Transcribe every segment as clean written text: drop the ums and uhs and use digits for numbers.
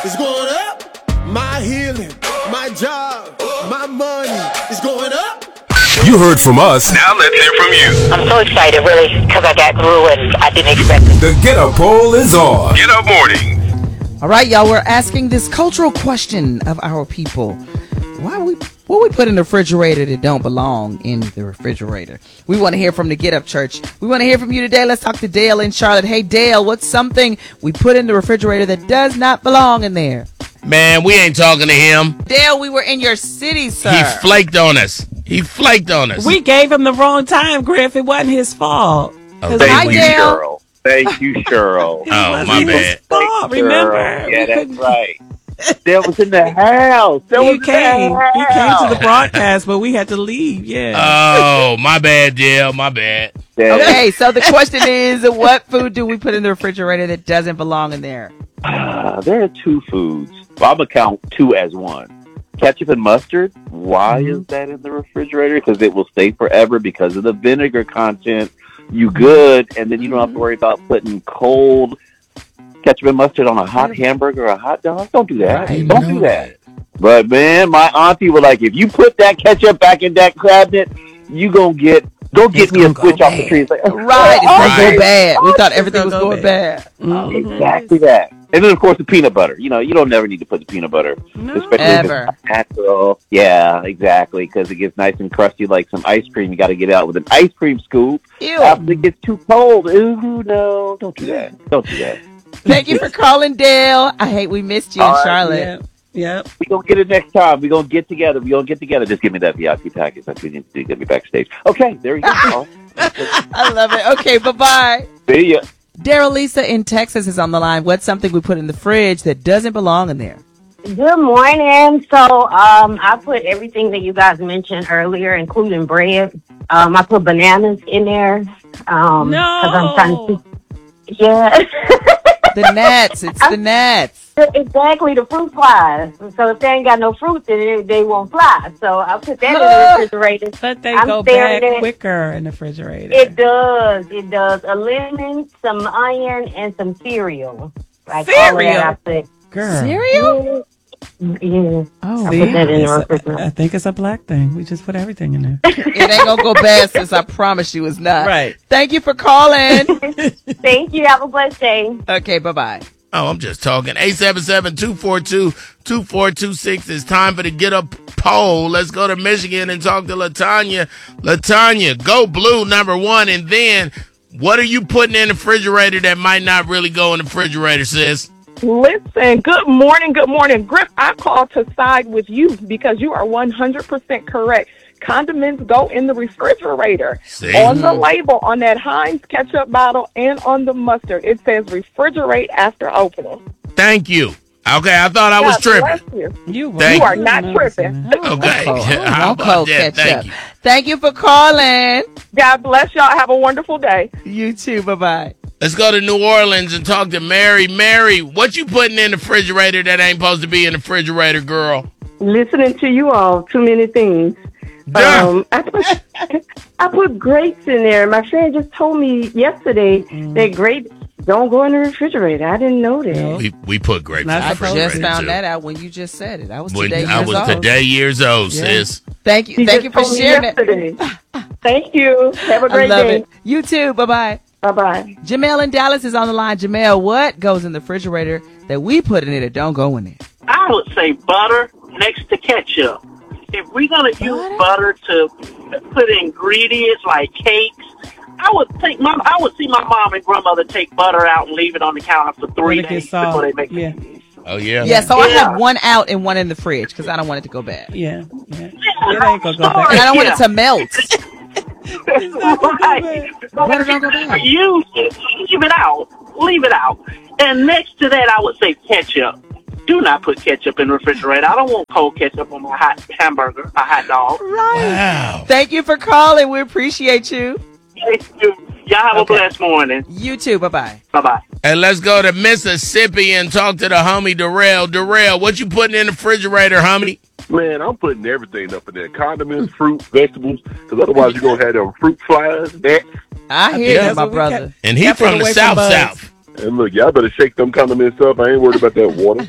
is going up. My healing, my job, my money is going up. You heard from us. Now let's hear from you. I'm so excited, really, because I got through and I didn't expect it. The Get Up poll is on. Get Up Morning. All right, y'all, we're asking this cultural question of our people. What we put in the refrigerator that don't belong in the refrigerator? We want to hear from the Get Up Church. We want to hear from you today. Let's talk to Dale in Charlotte. Hey, Dale, what's something we put in the refrigerator that does not belong in there? Man, we ain't talking to him. Dale, we were in your city, sir. He flaked on us. We gave him the wrong time, Griff. It wasn't his fault. Oh, thank you, Cheryl. Thank you, Cheryl. Oh, my bad. Fault, remember? Yeah, that's right. Dale was in the house. He came to the broadcast, but we had to leave. Yeah. Oh, my bad, Dale. My bad. Okay, so the question is, what food do we put in the refrigerator that doesn't belong in there? There are two foods. Well, I'm going to count two as one. Ketchup and mustard. Why is that in the refrigerator? Because it will stay forever because of the vinegar content. You good, and then you don't have to worry about putting cold ketchup and mustard on a hot hamburger or a hot dog. Don't do that. Don't do that. But, man, my auntie was like, if you put that ketchup back in that cabinet, you going to go get me a switch off the tree. It's like, it's going to go bad. We thought everything was going bad. Exactly that. And then, of course, the peanut butter. You know, you don't never need to put the peanut butter. Especially ever. If it's natural. Yeah, exactly. Because it gets nice and crusty like some ice cream. You got to get out with an ice cream scoop. Ew. After it gets too cold. Ooh, no. Don't do that. Don't do that. Thank you for calling, Dale. I hate we missed you in Charlotte. Yep. We're going to get it next time. We're going to get together. Just give me that VIP package. That's what you need to do. Get me backstage. Okay, there you go. I love it. Okay, bye-bye. See ya. Daryl Lisa in Texas is on the line. What's something we put in the fridge that doesn't belong in there? Good morning. So I put everything that you guys mentioned earlier, including bread. I put bananas in there. No. 'Cause I'm trying to. Yeah. The gnats. It's the gnats. Exactly, the fruit flies. So if they ain't got no fruit, then they won't fly. So I put that in the refrigerator. But they go bad quicker in the refrigerator. It does. It does. A lemon, some onion, and some cereal. Like cereal? All that I put. Girl. Cereal? Yeah. Oh, I put that in the refrigerator. I think it's a black thing. We just put everything in there. It ain't going to go bad since I promise you it's not. Right. Thank you for calling. Thank you. Have a blessed day. Okay, bye-bye. Oh, I'm just talking. 877-242-2426. It's time for the Get Up poll. Let's go to Michigan and talk to LaTanya. LaTanya, go blue, number one. And then, what are you putting in the refrigerator that might not really go in the refrigerator, sis? Listen, good morning. Griff, I called to side with you because you are 100% correct. Condiments go in the refrigerator. See? On the label, on that Heinz ketchup bottle, and on the mustard, it says refrigerate after opening. Thank you. Okay, I thought I was tripping. You are not tripping. Okay. How about that? Thank you. Thank you for calling. God bless y'all. Have a wonderful day. You too. Bye-bye. Let's go to New Orleans and talk to Mary. Mary, what you putting in the refrigerator that ain't supposed to be in the refrigerator, girl? Listening to you all, too many things. I put grapes in there. My friend just told me yesterday that grapes don't go in the refrigerator. I didn't know that. We put grapes in the I refrigerator, just found too. that out when you just said it. I was today years old, sis. Thank you. Thank you for sharing it. Thank you. Have a great day. It. You too. Bye-bye. Bye-bye. Jamel in Dallas is on the line. Jamel, what goes in the refrigerator that we put in it that don't go in there? I would say butter next to ketchup. If we're going to use butter to put ingredients like cakes, I would see my mom and grandmother take butter out and leave it on the counter for 3 days before they make it. Oh, yeah? Yeah, so I have one out and one in the fridge because I don't want it to go bad. Yeah. It ain't going to go bad. And I don't want it to melt. Right. Butter don't go bad. Use it. Leave it out. And next to that, I would say ketchup. Do not put ketchup in the refrigerator. I don't want cold ketchup on my hot hamburger, a hot dog. Right. Wow. Thank you for calling. We appreciate you. Thank you. Y'all have a blessed morning. You too. Bye-bye. Bye-bye. And let's go to Mississippi and talk to the homie Darrell. Darrell, what you putting in the refrigerator, homie? Man, I'm putting everything up in there. Condiments, fruit, vegetables, because otherwise you're going to have them fruit flies. I hear you, my brother. And he from the South. And look, y'all better shake them condiments up. I ain't worried about that water.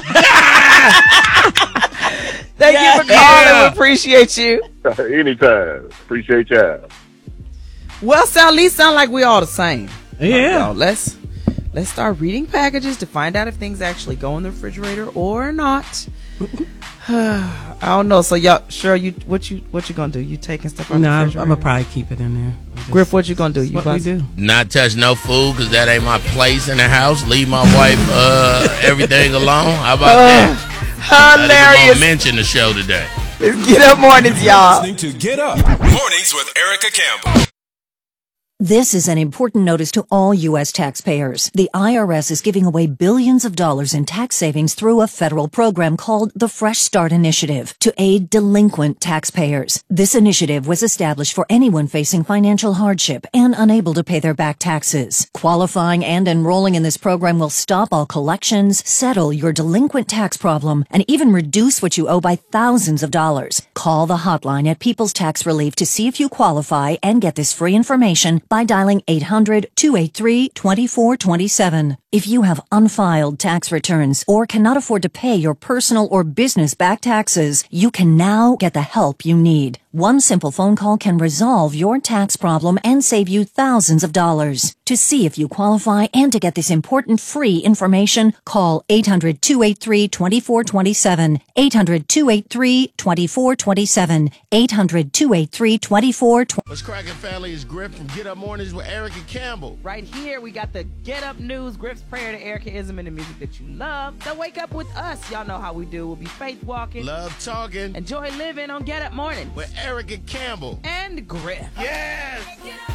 Thank you for calling. We appreciate you. Anytime. Appreciate y'all. Well, at least sound like we all the same. Yeah. Let's start reading packages to find out if things actually go in the refrigerator or not. I don't know. So y'all, sure, what you gonna do? You taking stuff out the refrigerator? I'm gonna probably keep it in there. Griff, what you gonna do? What we do? Not touch no food because that ain't my place in the house. Leave my wife everything alone. How about that? Hilarious. Mention the show today. It's Get Up Mornings, y'all. Listening to Get Up Mornings with Erica Campbell. This is an important notice to all U.S. taxpayers. The IRS is giving away billions of dollars in tax savings through a federal program called the Fresh Start Initiative to aid delinquent taxpayers. This initiative was established for anyone facing financial hardship and unable to pay their back taxes. Qualifying and enrolling in this program will stop all collections, settle your delinquent tax problem, and even reduce what you owe by thousands of dollars. Call the hotline at People's Tax Relief to see if you qualify and get this free information by dialing 800-283-2427. If you have unfiled tax returns or cannot afford to pay your personal or business back taxes, you can now get the help you need. One simple phone call can resolve your tax problem and save you thousands of dollars. To see if you qualify and to get this important free information, call 800-283-2427. 800-283-2427. 800-283-2427. What's cracking, family? Is Griff from Get Up Mornings with Erica Campbell. Right here, we got the Get Up News, Griff's prayer to Ericaism and the music that you love. So wake up with us. Y'all know how we do. We'll be faith walking, love talking, enjoy living on Get Up Morning with Erica Campbell and Griff. Yes.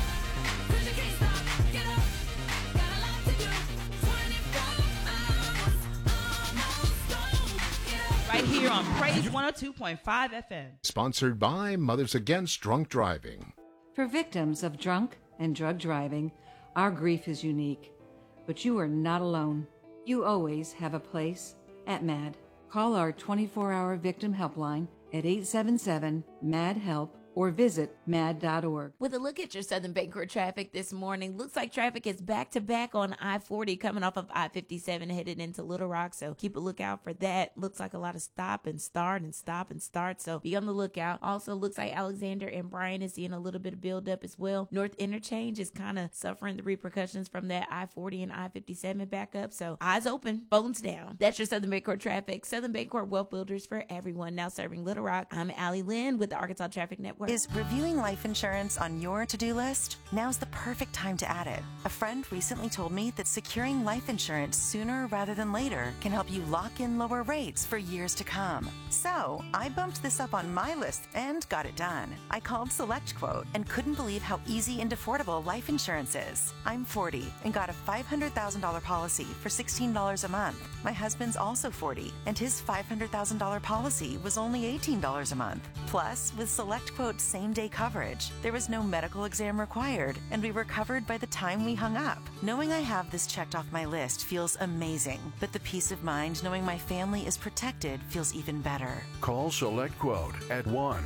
Right here on Praise 102.5 FM. Sponsored by Mothers Against Drunk Driving. For victims of drunk and drug driving, our grief is unique. But you are not alone. You always have a place at MAD. Call our 24-hour victim helpline at 877-MAD-HELP or visit mad.org. With a look at your Southern Bancorp traffic this morning, looks like traffic is back-to-back on I-40 coming off of I-57 headed into Little Rock, so keep a lookout for that. Looks like a lot of stop and start and stop and start, so be on the lookout. Also looks like Alexander and Bryan is seeing a little bit of build-up as well. North Interchange is kind of suffering the repercussions from that I-40 and I-57 backup, so eyes open, phones down. That's your Southern Bancorp traffic. Southern Bancorp Wealth Builders for everyone, now serving Little Rock. I'm Allie Lynn with the Arkansas Traffic Network. Is reviewing life insurance on your to-do list? Now's the perfect time to add it. A friend recently told me that securing life insurance sooner rather than later can help you lock in lower rates for years to come. So I bumped this up on my list and got it done. I called SelectQuote and couldn't believe how easy and affordable life insurance is. I'm 40 and got a $500,000 policy for $16 a month. My husband's also 40 and his $500,000 policy was only $18 a month. Plus, with SelectQuote same-day coverage, there was no medical exam required, and we were covered by the time we hung up. Knowing I have this checked off my list feels amazing, but the peace of mind knowing my family is protected feels even better. Call SelectQuote at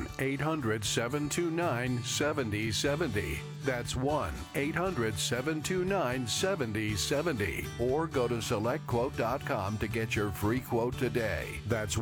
1-800-729-7070. That's 1-800-729-7070. Or go to SelectQuote.com to get your free quote today. That's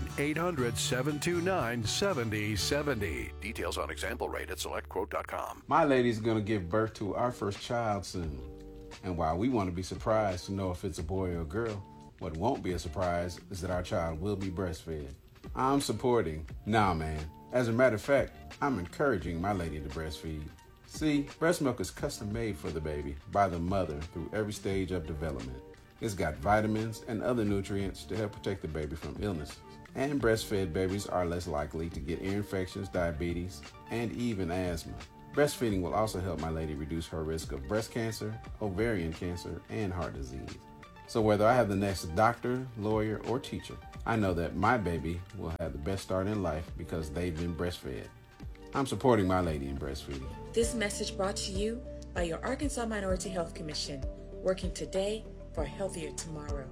1-800-729-7070. Details on example rate at SelectQuote.com. My lady's going to give birth to our first child soon. And while we want to be surprised to know if it's a boy or a girl, what won't be a surprise is that our child will be breastfed. I'm supporting. Nah, man. As a matter of fact, I'm encouraging my lady to breastfeed. See, breast milk is custom made for the baby by the mother through every stage of development. It's got vitamins and other nutrients to help protect the baby from illnesses. And breastfed babies are less likely to get ear infections, diabetes, and even asthma. Breastfeeding will also help my lady reduce her risk of breast cancer, ovarian cancer, and heart disease. So whether I have the next doctor, lawyer, or teacher, I know that my baby will have the best start in life because they've been breastfed. I'm supporting my lady in breastfeeding. This message brought to you by your Arkansas Minority Health Commission, working today for a healthier tomorrow.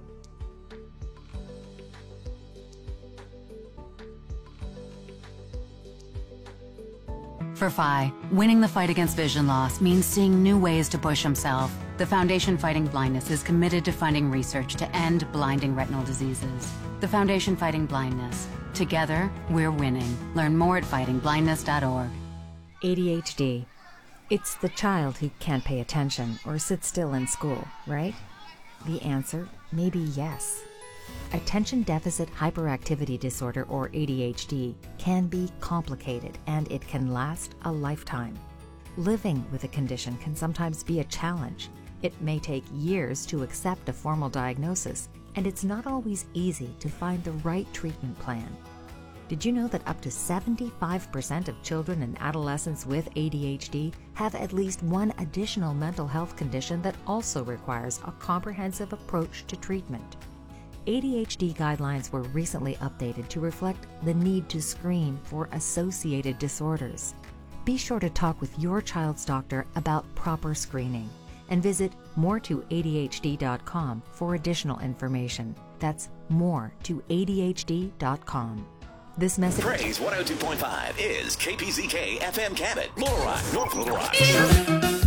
For Phi, winning the fight against vision loss means seeing new ways to push himself. The Foundation Fighting Blindness is committed to funding research to end blinding retinal diseases. The Foundation Fighting Blindness. Together, we're winning. Learn more at fightingblindness.org. ADHD. It's the child who can't pay attention or sit still in school, right? The answer may be yes. Attention Deficit Hyperactivity Disorder, or ADHD, can be complicated and it can last a lifetime. Living with a condition can sometimes be a challenge. It may take years to accept a formal diagnosis, and it's not always easy to find the right treatment plan. Did you know that up to 75% of children and adolescents with ADHD have at least one additional mental health condition that also requires a comprehensive approach to treatment? ADHD guidelines were recently updated to reflect the need to screen for associated disorders. Be sure to talk with your child's doctor about proper screening and visit more2adhd.com for additional information. That's more2adhd.com. This message. Praise 102.5 is KPZK FM Cabot, Little Rock, North Little Rock.